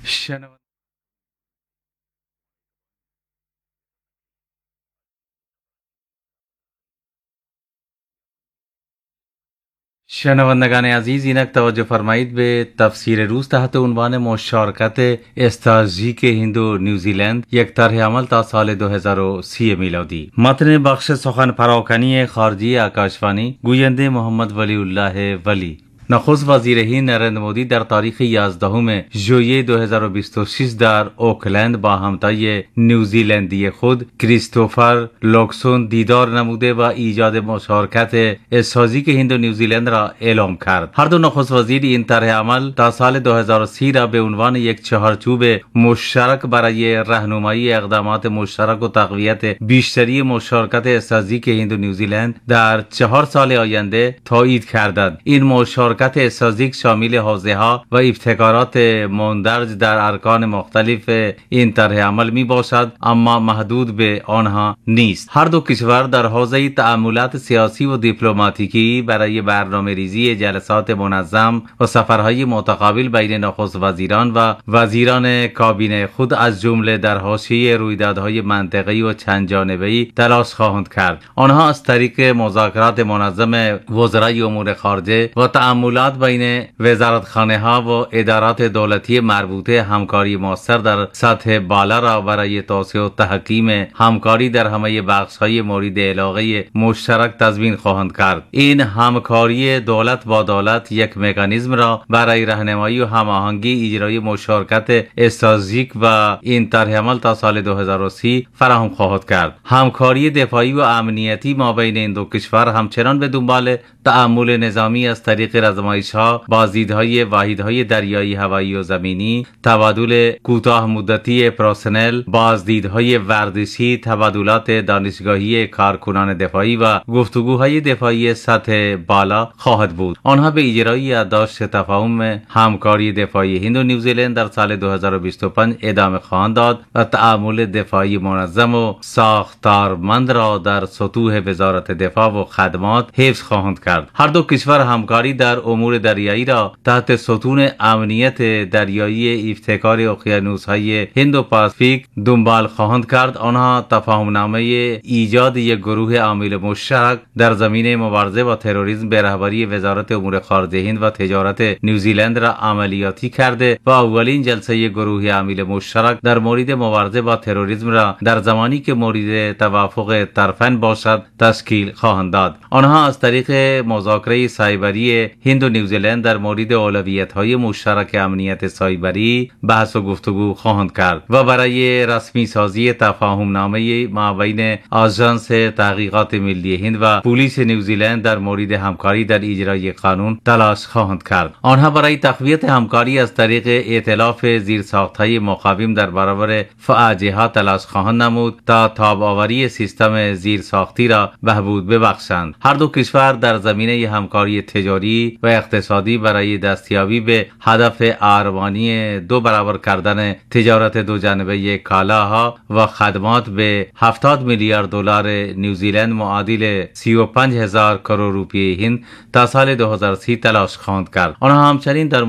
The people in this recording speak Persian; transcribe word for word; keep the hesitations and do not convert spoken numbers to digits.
شنو- شنوندگان عزیز، اینک توجه فرمایید به تفسیر روز تحت عنوان مشارکت استراتژیک هند و نیوزیلند، یک طرح عمل تا سال دو هزار و سی میلادی. متن بخش سخن پراکنی خارجی آکاشوانی، گوینده محمد ولی الله ولی. نخست وزیر هند نریندر مودی در تاریخ یازدهم ژوئیه دو هزار و بیست و شش در اوکلند با همتای نیوزیلندی خود کریستوفر لوکسون دیدار نموده و ایجاد مشارکت استراتژیک هند و نیوزیلند را اعلام کرد. هر دو نخست وزیر این طرح عمل تا سال دو هزار و سی را به عنوان یک چهارچوب مشترک برای راهنمایی اقدامات مشترک و تقویت بیشتری مشارکت استراتژیک هند و نیوزیلند در چهار سال آینده تایید کردند. این مشارکت استراتژیک شامل حوزه‌ها و ابتکارات مندرج در ارکان مختلف این طرح عمل می باشد، اما محدود به آنها نیست. هر دو کشور در حوزه تعاملات سیاسی و دیپلماتیکی برای برنامه ریزی جلسات منظم و سفرهای متقابل بین نخست وزیران و وزیران کابینه خود از جمله در حاشیه رویدادهای منطقه‌ای و چند جانبه‌ای تلاش خواهند کرد. آنها از طریق مذاکرات منظم وزرای امور خارجه و تعاملات بین وزارتخانه ها و ادارات دولتی مربوطه همکاری موثر در سطح بالا را برای توسعه و تحکیم همکاری در همه بخش های مورد علاقه مشترک تضمین خواهند کرد. این همکاری دولت با دولت یک مکانیزم را برای راهنمایی و هماهنگی اجرای مشارکت استراتژیک و این طرح عمل تا سال دو هزار و سی فراهم خواهد کرد. همکاری دفاعی و امنیتی ما بین این دو کشور همچنان به دنبال تعامل نظامی از طریق آزمایش‌ها، بازدیدهای واحدهای دریایی، هوایی و زمینی، تبادل کوتاه مدتی پرسنل، بازدیدهای ورزشی، تبادلات دانشگاهی کارکنان دفاعی و گفتگوهای دفاعی سطح بالا خواهد بود. آنها به اجرای یادداشت تفاهم همکاری دفاعی هند و نیوزیلند در سال دو هزار و بیست و پنج ادامه خواهند داد و تعامل دفاعی منظم و ساختارمند را در سطوح وزارت دفاع و خدمات حفظ خواهند کرد. هر دو کشور همکاری در امور دریایی را تحت ستون امنیت دریایی ابتکار اقیانوس‌های هند و پاسیفیک دنبال خواهند کرد. آنها تفاهمنامه ایجاد یک گروه عامل مشترک در زمینه مبارزه با تروریسم به رهبری وزارت امور خارجه هند و تجارت نیوزیلند را عملیاتی کرده و اولین جلسه گروه عامل مشترک در مورد مبارزه با تروریسم را در زمانی که مورد توافق طرفین باشد تشکیل خواهند داد. آنها از طریق مذاکره سایبری هند و نیوزیلند در مورد اولویت‌های مشترک امنیت سایبری بحث و گفتگو خواهند کرد و برای رسمی سازی تفاهمنامه مابین آژانس تحقیقات ملی هند و پلیس نیوزیلند در مورد همکاری در اجرای قانون تلاش خواهند کرد. آنها برای تقویت همکاری از طریق ائتلاف زیرساخت‌های مقاوم در برابر فاجعه‌ها تلاش خواهند نمود تا تاب‌آوری سیستم زیرساختی را بهبود ببخشند. هر دو کشور در زمینه همکاری تجاری و اقتصادی برای دستیابی به هدف ارمانی دو برابر کردن تجارت دو جانبه کالاها و خدمات به هفتاد میلیارد دلار نیوزیلند معادل سی و پنج هزار کرور روپیه هند تا سال دو هزار و سی تلاش خواهند کرد. آنها همچنین در